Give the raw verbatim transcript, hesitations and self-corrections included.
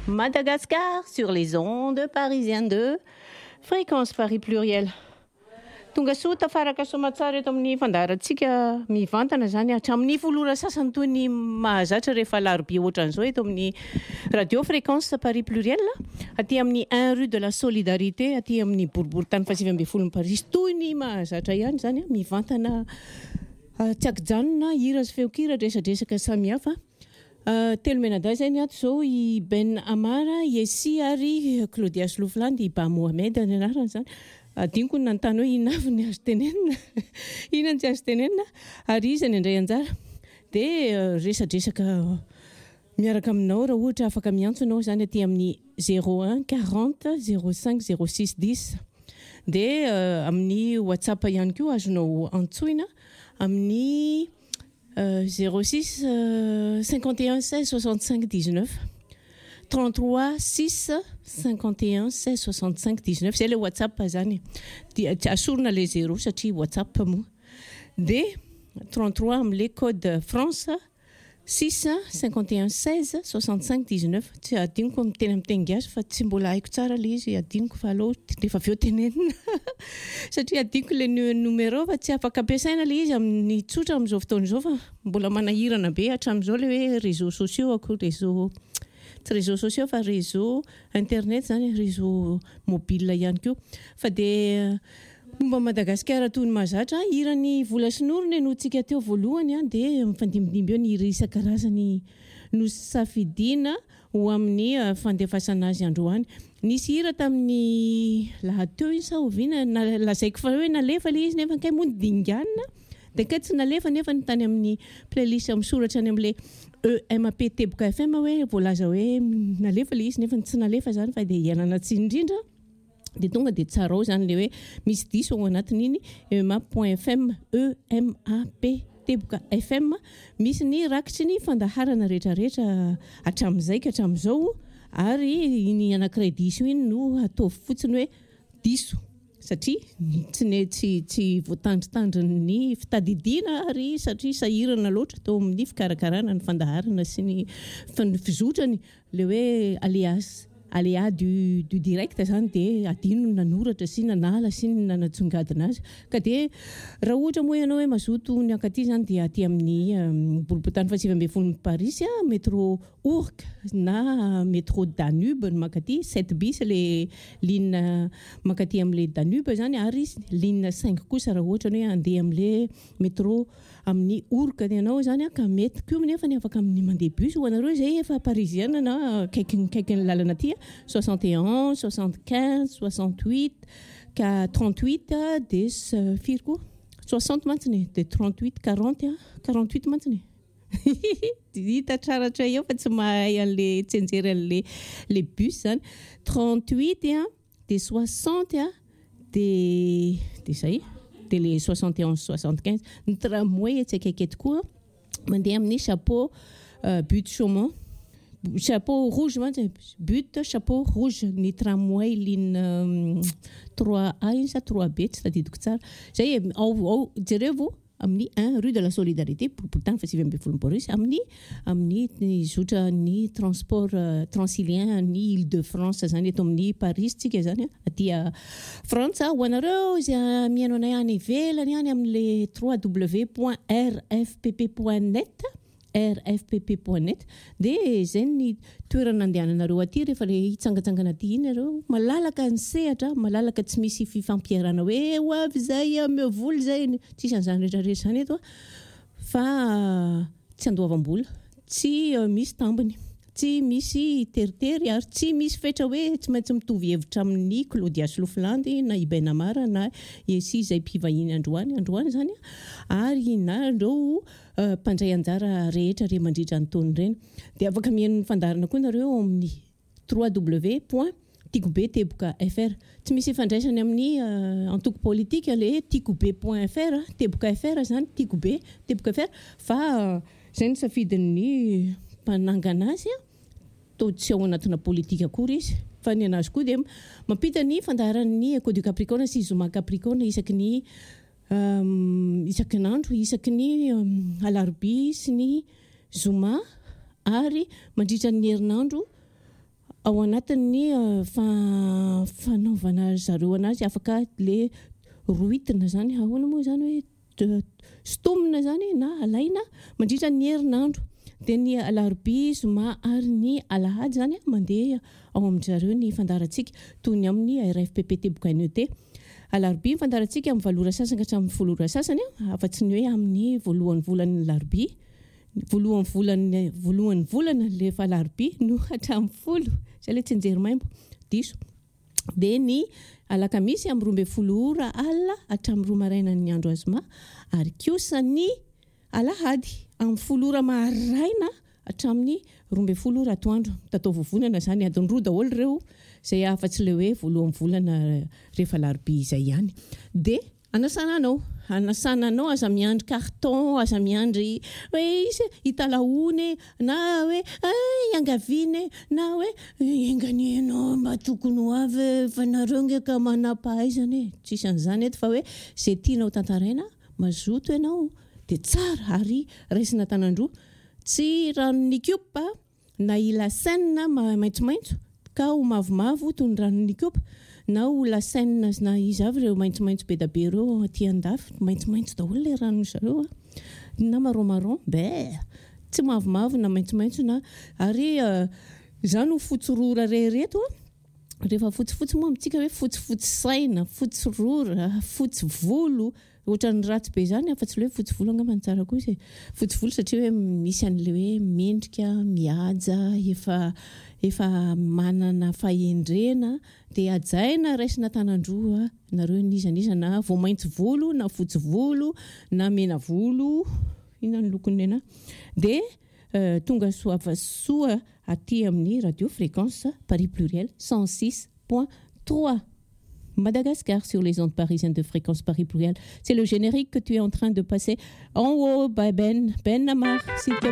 Madagascar sur les ondes parisiennes de fréquence Paris pluriel. Tonga soa tafaraka somatsara eto amin'ny fandaharantsika mivantana zany hatramin'ny folora sasany toy ny mahazatra rehefa larobia ohatran'izao eto amin'ny radio fréquence Paris pluriel aty amin'ny un rue de la Solidarité aty amin'ny boriboritany fasivy ambin'ny folo Paris toy ny mahazatra ihany zany mivantana tsiakijanona hira sy feokira resadresaka samihafa. Uh, telo menada zany ato zao i Ben Amara, Yessi ary Claudia Slofland, i Ba Mohamed ny anarany zany. Adinko nanontany hoe ina avy ny azo tenenina ina ny tsy azo tenenina ary izy ny indray anjara dia uh, resadresaka miaraka aminao raha ohatra afaka miantsonao zany aty amin'ny zéro un quarante zéro cinq zéro six dix dia uh, amin'ny WhatsApp ihany koa azonao antsoina amin'ny Uh, zéro six euh, cinquante et un seize soixante-cinq dix-neuf trente-trois six cinquante et un seize soixante-cinq dix-neuf c'est le WhatsApp zany asorina le zéro satria WhatsApp moa de trente-trois amle code France six cinquante et un seize soixante-cinq dix-neuf tsy adiniko miteny amin'ny teny gasy fa tsy mbola haiko tsara le izy adiniko fa alô rehefa aveo tenenina satria adiniko le numéro fa tsy afaka ampiasaina le izy amin'ny tsotra amin'izao fotoana izao fa mbola manahirana be hatramin'izao le hoe réseaux sociaux ako réseau tsy réseaux sociaux fa réseau internet zany réseau mobile ihany koa fa dia momba Madagasikara toy ny mahazatra hirany vola sinorina no tsika teo voalohany a dia mifandimidimby eo ny hira isan-karazany no safidina ho amin'ny fandefasana azy androany. Nisy hira tamin'ny lahateo iny sa oviana lazaiko fa hoe nalefa le izy nefa kay moa dingana dia kay tsy nalefa nefa ny tany amin'ny playlist misoratra any amin'le E M P Teboka F M hoe voalaza hoe nalefa le izy nefa tsy nalefa zany fa dia hianana tsy indrindra dia tonga dia tsara ao zany le hoe misy diso ao anatin'iny ema point f m E M A P Teboka F M misy ny rakitry ny fandaharana rehetrarehetra hatramin'izay ka hatramin'izao ary ny anankiray diso iny no ataovy fotsiny hoe diso satria tsy ne tsy tsy voatandritandry ny fitadidiana ary satria sahirana loatra tao amin'ny fikarakarana ny fandaharana sy ny fizotrany le hoe alias aléa du, du direct zany dia adino nanoratra sy nanala sy nanajongadina azy ka dia raha ohatra moa ianao hoe mazoto ny ankaty zany dia aty amin'ny um, boriboritany fasivy ambin'ny folo Paris a métro Ourcq na métro Danube no makaty sept bis le ligne makaty amin'le Danube zany ary ligne cinq kosa raha ohatra hoe andeha amin'le métro amin'ny Ourcq ianao zany ka mety koa nefa ny afaka amin'ny mandeha bus ho anareo zay efa parisienne na kaikiny kaikiny lalana aty soixante et un soixante-quinze soixante-huit trente-huit des firy koa soixante mantsiny de trente-huit quarante quarante-huit mantsiny hita tsaratra eo fa tsy mahay an'le tsenjery an'le le bus zany trente-huit de soixante de de zay de le soixante et un soixante-quinze ny tramway tsy akaiky tokoa mandeha amin'ny chapeau uh, but de Chaumont chapeau rouge but chapeau rouge ny tramway ligne um, trois A sa trois B tsy tadidiko tsara zay ao ao jereo amin'ny un rue de la Solidarité boriboritany fasivy ambin'ny folo Paris amin'ny amin'ny zotra ny transport uh, transilien ny Île-de-France zany eto amin'ny Paris tsika zany aty a France ho anareo izay mihaino anay any ivelany any amin'le w w w point r f p p point net r f p p point net dia zay ny toerana andehananareo aty rehefa le hitsangatsangana aty iny nareo malalaka ny sehatra malalaka tsy misy fifampiarana hoe ho avy zay mevoly zay tsisy an'izany rehetrarehetra zany eto fa tsy andoavam-bola tsy misy tambiny tsy misy teritery ary tsy misy fetra hoe tsy maintsy mitovy hevitra amin'ny Claudia Slofland na i Ben Amara na Yessi izay mpivahiny androany androany zany ary na andreo mpandray anjara rehetra re mandritra ny taony ireny dia afaka mihaino ny fandaharana koa nareo amin'ny w w w point tikobe teboka f r tsy misy fandraisany amin'ny uh, antoko politika le tikobe point f r teboka f r zany tikobe teboka f r fa uh, zay ny safidin'ny mpanangana azy to tsy ao anatina politika akory izy fa ny anazy koa dia mampita ny fandaharan'ny Eco du Capricorne sy Zoma Capricorne isaky ny um, isaky nandro isaky ny um, alarobia sy ny Zoma ary mandritra ny herinandro ao anatin'ny uh, fa, fanaovana zareo anazy afaka le roitina zany ahoana moa zany hoe stomina zany na alaina mandritra ny herinandro dia ny alarobia zoma ary ny alahady zany mandeha ao amin'izareo ny fandarantsika toy ny amin'ny R F P P T Bokanote. Alarobia ny fandarantsika amin'ny valora sasany hatramin'ny folo ora sasany afa-tsy ny hoe amin'ny voalohan'ny volan'ny larobia voalohan'ny volana voalohan'ny volana lefa alarobia no hatramin'ny folo izay ilay tsinjery-maimbo diso dia ny alakamisy amin'ny roa ambin'ny folo ora alina hatramin'ny roa maraina ny andro azoma ary kosa ny alahady amin'ny folo ora maraina hatramin'ny roa ambin'ny folo ora atoandro tatao vovonana zany adiny roa daholo ireo izay afa-tsy le hoe voalohan'ny volana rehefa alarobia izay ihany dia anasana anao anasana anao aza miandry carton aza miandry hoe isy hitalaone na hoe iangaviany na hoe enganianao mba tokony ho avy fa nareo ngeka manam-pahaizana tsisy an'izany eto fa hoe izay tianao tantaraina mazoto ianao dia tsara ary raisina tanandroa tsy ranon'ny kiopa na ilasaina maitsomaitso ka ho mavomavo toy ny ranon'ny kiopa na ho lasaina na izy avy ireo maitsomaitso be da be ireo aty andafy maitsomaitso daholo ilay rano zareo na marron marron be tsy mavomavo na maitsomaitso na ary izany ho fotsorora rehereto rehefa fotsifotsy moa amintsika hoe fotsifotsy saina fotsorora fotsy volo ohatran'ny ratsy be zany afa-tsy le hoe fotsy volo angambany tsara kosa fotsy volo satria hoe misy an'le hoe mendrika mihaja efa efa manana fahendrena dia ajaina raisina tanandroa nareo nizaniza na vao maitso volo na fotsy volo na mena volo ina ny lokony ena dia uh, tonga soavasoa aty amin'ny radio fréquence Paris Pluriel cent six point trois Madagascar sur les ondes parisiennes de fréquence Paris Pluriel. C'est le générique que tu es en train de passer en haut, Ben, Ben Namar, s'il te